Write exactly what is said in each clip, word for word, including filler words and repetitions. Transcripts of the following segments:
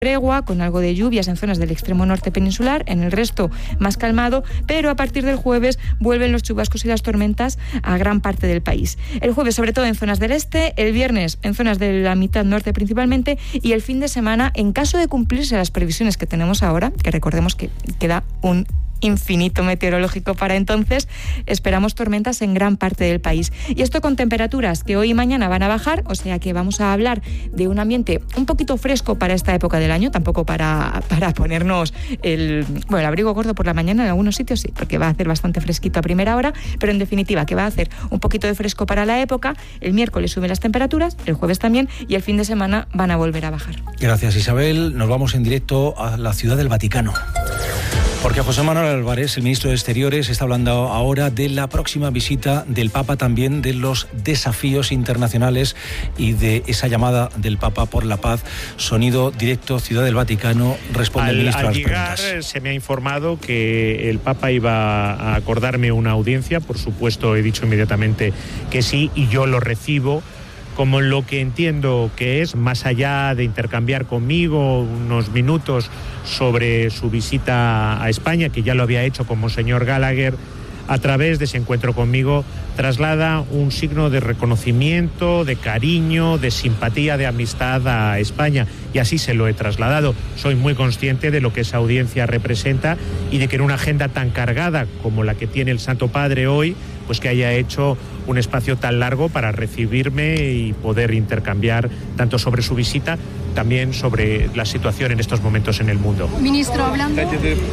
tregua, con algo de lluvias en zonas del extremo norte peninsular, en el resto más calmado, pero a partir del jueves vuelven los chubascos y las tormentas a gran parte del país. El jueves sobre todo en zonas del este, el viernes en zonas de la mitad norte principalmente, y el fin de semana, en caso de cumplirse las previsiones que tenemos ahora, que recordemos que queda un infinito meteorológico para entonces, esperamos tormentas en gran parte del país. Y esto con temperaturas que hoy y mañana van a bajar, o sea que vamos a hablar de un ambiente un poquito fresco para esta época del año, tampoco para, para ponernos el, bueno, el abrigo gordo por la mañana, en algunos sitios sí, porque va a hacer bastante fresquito a primera hora, pero en definitiva que va a hacer un poquito de fresco para la época. El miércoles suben las temperaturas, el jueves también, y el fin de semana van a volver a bajar. Gracias, Isabel. Nos vamos en directo a la Ciudad del Vaticano. Porque José Manuel Álvarez, el ministro de Exteriores, está hablando ahora de la próxima visita del Papa, también de los desafíos internacionales y de esa llamada del Papa por la paz. Sonido directo, Ciudad del Vaticano, responde al, el ministro al a las llegar, preguntas. Se me ha informado que el Papa iba a acordarme una audiencia. Por supuesto, he dicho inmediatamente que sí, y yo lo recibo como lo que entiendo que es, más allá de intercambiar conmigo unos minutos sobre su visita a España, que ya lo había hecho con Monseñor Gallagher. A través de ese encuentro conmigo traslada un signo de reconocimiento, de cariño, de simpatía, de amistad a España, y así se lo he trasladado. Soy muy consciente de lo que esa audiencia representa y de que en una agenda tan cargada como la que tiene el Santo Padre hoy, pues que haya hecho un espacio tan largo para recibirme y poder intercambiar tanto sobre su visita, también sobre la situación en estos momentos en el mundo. Ministro, hablando...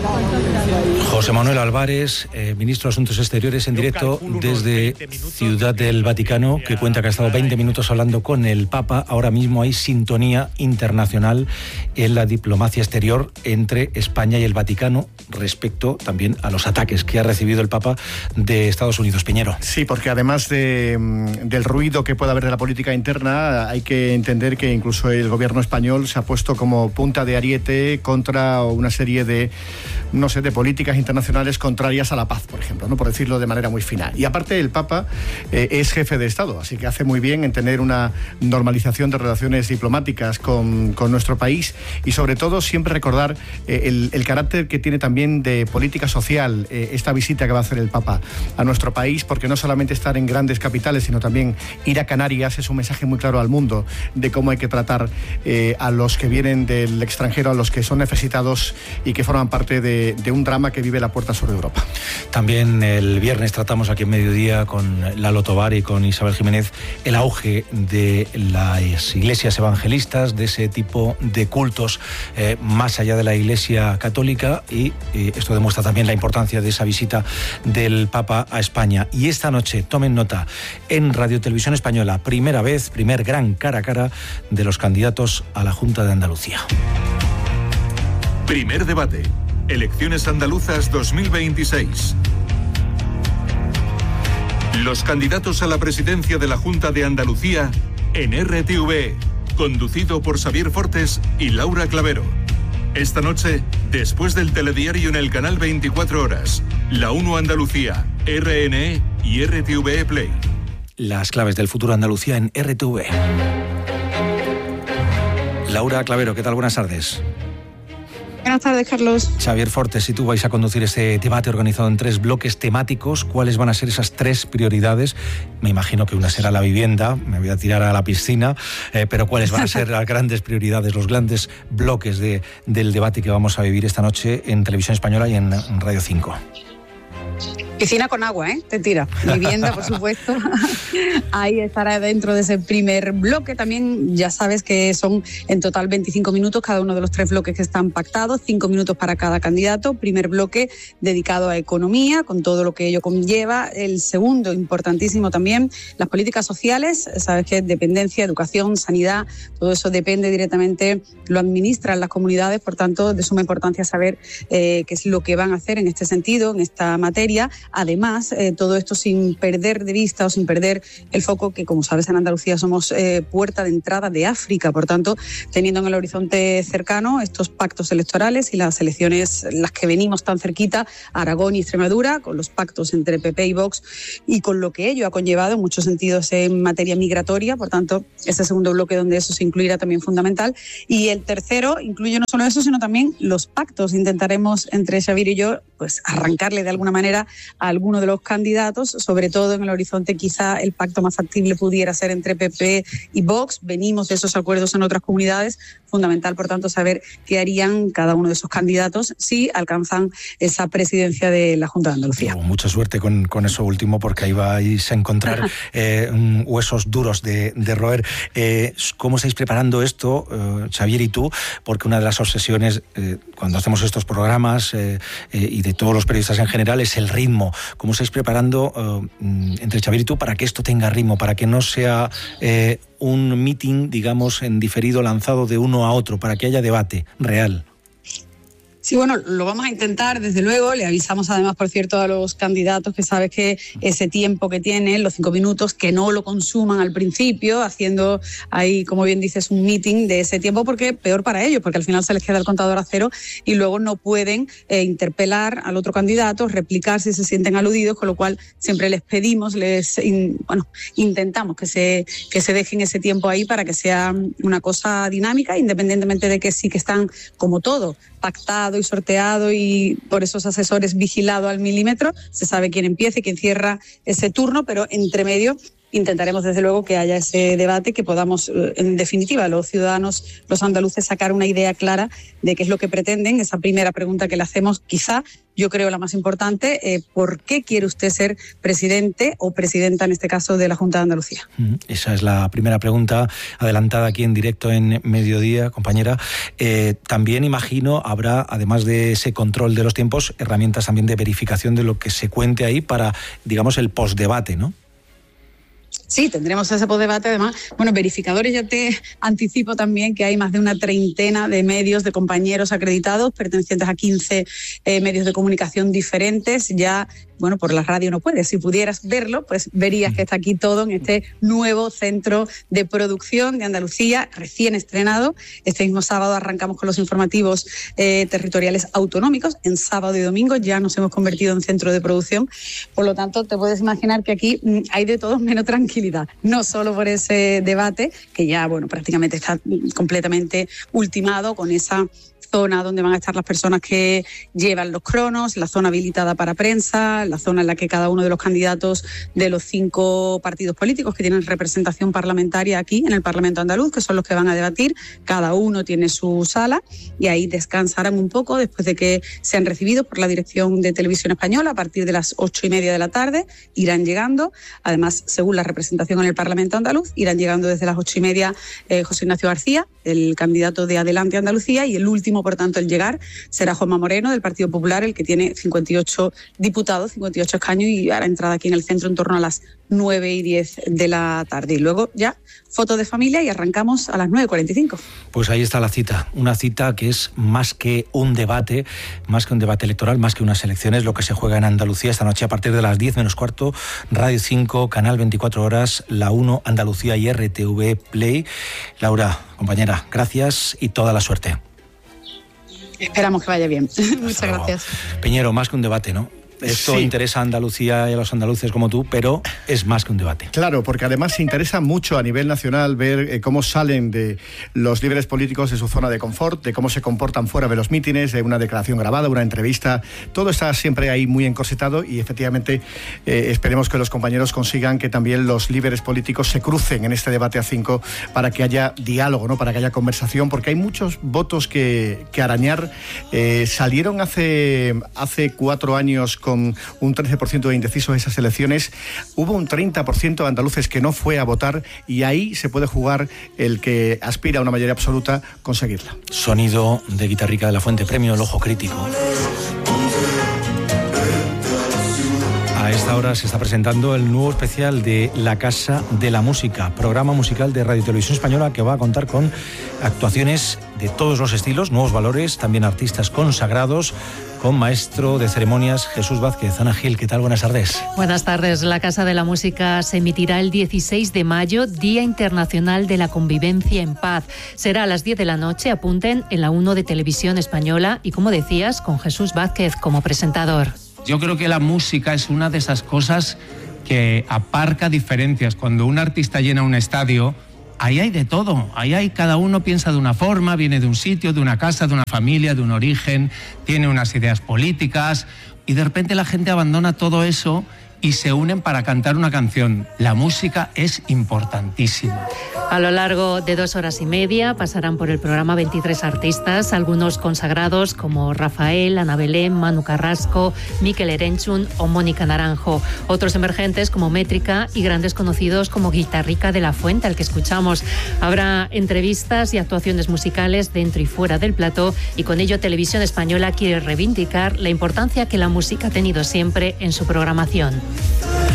José Manuel Álvarez, eh, ministro de Asuntos Exteriores, en directo desde Ciudad del Vaticano, que cuenta que ha estado veinte minutos hablando con el Papa. Ahora mismo hay sintonía internacional en la diplomacia exterior entre España y el Vaticano respecto también a los ataques que ha recibido el Papa de Estados Unidos. Piñero. Sí, porque además de, del ruido que pueda haber de la política interna, hay que entender que incluso el gobierno español se ha puesto como punta de ariete contra una serie de, no sé, de políticas internacionales contrarias a la paz, por ejemplo, ¿no? Por decirlo de manera muy fina. Y aparte el Papa eh, es jefe de Estado, así que hace muy bien en tener una normalización de relaciones diplomáticas con, con nuestro país, y sobre todo siempre recordar eh, el, el carácter que tiene también de política social eh, esta visita que va a hacer el Papa a nuestro país, porque no solamente estar en grandes capitales, sino también ir a Canarias es un mensaje muy claro al mundo de cómo hay que tratar eh, a los que vienen del extranjero, a los que son necesitados y que forman parte de, de un drama que vive la Puerta Sur de Europa. También el viernes tratamos aquí en Mediodía con Lalo Tobar y con Isabel Jiménez el auge de las iglesias evangelistas, de ese tipo de cultos eh, más allá de la Iglesia católica, y eh, esto demuestra también la importancia de esa visita del Papa a España. Y esta noche, tomen nota, en Radio Televisión Española, primera vez, primer gran cara a cara de los candidatos a la Junta de Andalucía. Primer debate. Elecciones andaluzas dos mil veintiséis. Los candidatos a la presidencia de la Junta de Andalucía en R T V E, conducido por Xavier Fortes y Laura Clavero. Esta noche, después del telediario en el canal veinticuatro horas, La uno Andalucía, R N E y R T V E Play. Las claves del futuro Andalucía en R T V E. Laura Clavero, ¿qué tal? Buenas tardes. Buenas tardes, Carlos. Xavier Fortes, si tú vais a conducir este debate organizado en tres bloques temáticos, ¿cuáles van a ser esas tres prioridades? Me imagino que una será la vivienda, me voy a tirar a la piscina, eh, pero ¿cuáles van a ser las grandes prioridades, los grandes bloques de, del debate que vamos a vivir esta noche en Televisión Española y en, en Radio cinco? Piscina con agua, ¿eh? Te tira. Vivienda, por supuesto. Ahí estará dentro de ese primer bloque. También ya sabes que son en total veinticinco minutos cada uno de los tres bloques que están pactados, cinco minutos para cada candidato. Primer bloque dedicado a economía, con todo lo que ello conlleva. El segundo, importantísimo también, las políticas sociales. Sabes que dependencia, educación, sanidad, todo eso depende directamente, lo administran las comunidades, por tanto, de suma importancia saber eh, qué es lo que van a hacer en este sentido, en esta materia. Además, eh, todo esto sin perder de vista o sin perder el foco que, como sabes, en Andalucía somos eh, puerta de entrada de África. Por tanto, teniendo en el horizonte cercano estos pactos electorales y las elecciones, las que venimos tan cerquita, Aragón y Extremadura, con los pactos entre P P y Vox y con lo que ello ha conllevado en muchos sentidos en materia migratoria. Por tanto, ese segundo bloque donde eso se incluirá también fundamental. Y el tercero incluye no solo eso, sino también los pactos. Intentaremos entre Xavier y yo pues arrancarle de alguna manera a alguno de los candidatos, sobre todo en el horizonte quizá el pacto más factible pudiera ser entre P P y Vox. Venimos de esos acuerdos en otras comunidades. Fundamental, por tanto, saber qué harían cada uno de esos candidatos si alcanzan esa presidencia de la Junta de Andalucía. Oh, mucha suerte con, con eso último, porque ahí vais a encontrar eh, huesos duros de, de roer. Eh, ¿Cómo estáis preparando esto, eh, Xavier y tú? Porque una de las obsesiones eh, cuando hacemos estos programas eh, eh, y de todos los periodistas en general es el ritmo. ¿Cómo estáis preparando eh, entre Xavier y tú para que esto tenga ritmo, para que no sea eh, un meeting, digamos, en diferido lanzado de uno a otro, para que haya debate real? Sí, bueno, lo vamos a intentar, desde luego. Le avisamos además, por cierto, a los candidatos que sabes que ese tiempo que tienen, los cinco minutos, que no lo consuman al principio, haciendo ahí, como bien dices, un meeting de ese tiempo, porque peor para ellos, porque al final se les queda el contador a cero y luego no pueden eh, interpelar al otro candidato, replicar si se sienten aludidos, con lo cual siempre les pedimos, les in, bueno, intentamos que se, que se dejen ese tiempo ahí para que sea una cosa dinámica, independientemente de que sí que están, como todo, pactado y sorteado y por esos asesores vigilado al milímetro. Se sabe quién empieza y quién cierra ese turno, pero entre medio intentaremos desde luego que haya ese debate, que podamos, en definitiva, los ciudadanos, los andaluces, sacar una idea clara de qué es lo que pretenden. Esa primera pregunta que le hacemos, quizá, yo creo la más importante, eh, ¿por qué quiere usted ser presidente o presidenta, en este caso, de la Junta de Andalucía? Esa es la primera pregunta, adelantada aquí en directo en Mediodía, compañera. Eh, también imagino habrá, además de ese control de los tiempos, herramientas también de verificación de lo que se cuente ahí para, digamos, el postdebate, ¿no? Sí, tendremos ese postdebate. Además, bueno, verificadores, ya te anticipo también que hay más de una treintena de medios, de compañeros acreditados, pertenecientes a quince eh, medios de comunicación diferentes. Ya, bueno, por la radio no puedes. Si pudieras verlo, pues verías que está aquí todo en este nuevo centro de producción de Andalucía, recién estrenado. Este mismo sábado arrancamos con los informativos eh, territoriales autonómicos. En sábado y domingo ya nos hemos convertido en centro de producción. Por lo tanto, te puedes imaginar que aquí mm, hay de todo menos tranquilidad. No solo por ese debate, que ya, bueno, prácticamente está completamente ultimado, con esa zona donde van a estar las personas que llevan los cronos, la zona habilitada para prensa, la zona en la que cada uno de los candidatos de los cinco partidos políticos que tienen representación parlamentaria aquí en el Parlamento andaluz, que son los que van a debatir, cada uno tiene su sala y ahí descansarán un poco después de que sean recibidos por la Dirección de Televisión Española a partir de las ocho y media de la tarde. Irán llegando, además, según la representación en el Parlamento andaluz, irán llegando desde las ocho y media eh, José Ignacio García, el candidato de Adelante Andalucía, y el último, por tanto, el llegar será Juanma Moreno, del Partido Popular, el que tiene cincuenta y ocho diputados, cincuenta y ocho escaños, y hará entrada aquí en el centro en torno a las nueve y diez de la tarde. Y luego ya foto de familia y arrancamos a las nueve y cuarenta y cinco. Pues ahí está la cita, una cita que es más que un debate, más que un debate electoral, más que unas elecciones, lo que se juega en Andalucía esta noche a partir de las diez menos cuarto, Radio cinco, Canal veinticuatro horas, La uno, Andalucía y R T V Play. Laura, compañera, gracias y toda la suerte. Esperamos que vaya bien. Muchas luego. Gracias. Peñero, más que un debate, ¿no? Esto sí. interesa a Andalucía y a los andaluces como tú, pero es más que un debate. Claro, porque además se interesa mucho a nivel nacional ver eh, cómo salen de los líderes políticos de su zona de confort, de cómo se comportan fuera de los mítines, de una declaración grabada, una entrevista. Todo está siempre ahí muy encorsetado y efectivamente eh, esperemos que los compañeros consigan que también los líderes políticos se crucen en este debate a cinco para que haya diálogo, ¿no? Para que haya conversación, porque hay muchos votos que, que arañar. Eh, salieron hace, hace cuatro años con un trece por ciento de indecisos en esas elecciones. Hubo un treinta por ciento de andaluces que no fue a votar y ahí se puede jugar el que aspira a una mayoría absoluta, conseguirla. Sonido de Guitarrica de la Fuente, premio El Ojo Crítico. A esta hora se está presentando el nuevo especial de La Casa de la Música, programa musical de Radio y Televisión Española que va a contar con actuaciones de todos los estilos, nuevos valores, también artistas consagrados, con maestro de ceremonias Jesús Vázquez. Ana Gil, ¿qué tal? Buenas tardes. Buenas tardes. La Casa de la Música se emitirá el dieciséis de mayo, Día Internacional de la Convivencia en Paz. Será a las diez de la noche, apunten, en la uno de Televisión Española y, como decías, con Jesús Vázquez como presentador. Yo creo que la música es una de esas cosas que aparca diferencias. Cuando un artista llena un estadio, ahí hay de todo. Ahí hay, cada uno piensa de una forma, viene de un sitio, de una casa, de una familia, de un origen, tiene unas ideas políticas y de repente la gente abandona todo eso y se unen para cantar una canción. La música es importantísima. A lo largo de dos horas y media pasarán por el programa veintitrés artistas, algunos consagrados como Rafael, Ana Belén, Manu Carrasco, Mikel Erenchun o Mónica Naranjo. Otros emergentes como Métrica y grandes conocidos como Guitarrica de la Fuente, al que escuchamos. Habrá entrevistas y actuaciones musicales dentro y fuera del plató y con ello Televisión Española quiere reivindicar la importancia que la música ha tenido siempre en su programación.